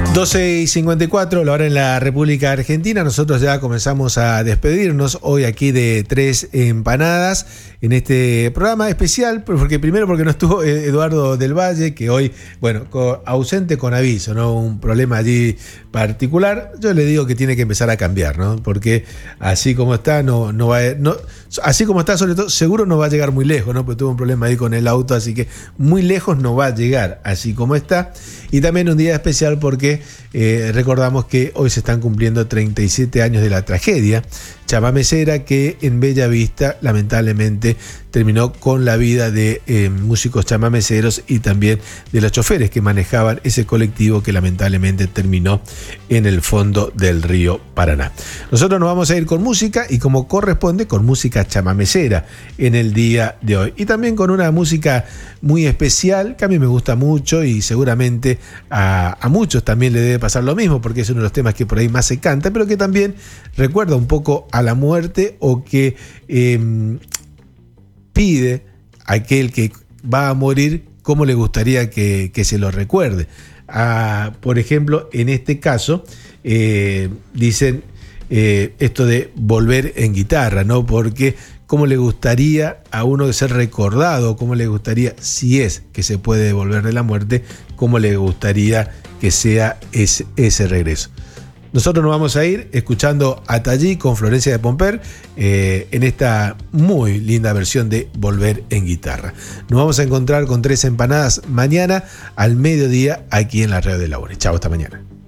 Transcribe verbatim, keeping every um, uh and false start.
doce y cincuenta y cuatro, la hora en la República Argentina. Nosotros ya comenzamos a despedirnos hoy aquí de Tres Empanadas en este programa especial, porque primero porque no estuvo Eduardo del Valle, que hoy, bueno, ausente con aviso, ¿no? Un problema allí particular. Yo le digo que tiene que empezar a cambiar, ¿no? Porque así como está, no, no va a, no, así como está, sobre todo, seguro no va a llegar muy lejos, ¿no? Porque tuvo un problema ahí con el auto, así que muy lejos no va a llegar, así como está. Y también un día especial porque eh, recordamos que hoy se están cumpliendo treinta y siete años de la tragedia chamamecera que en Bella Vista lamentablemente terminó con la vida de eh, músicos chamameceros y también de los choferes que manejaban ese colectivo que lamentablemente terminó en el fondo del río Paraná. Nosotros nos vamos a ir con música y como corresponde con música chamamecera en el día de hoy y también con una música muy especial que a mí me gusta mucho y seguramente a, a muchos también le debe pasar lo mismo porque es uno de los temas que por ahí más se canta, pero que también recuerda un poco a la muerte o que eh, pide a aquel que va a morir cómo le gustaría que, que se lo recuerde. Ah, por ejemplo, en este caso, eh, dicen eh, esto de volver en guitarra, ¿no? Porque cómo le gustaría a uno de ser recordado, cómo le gustaría, si es que se puede volver de la muerte, cómo le gustaría que sea ese, ese regreso. Nosotros nos vamos a ir escuchando Hasta Allí con Florencia de Pomper eh, en esta muy linda versión de Volver en Guitarra. Nos vamos a encontrar con Tres Empanadas mañana al mediodía aquí en la Radio de la U N E. Chao, hasta mañana.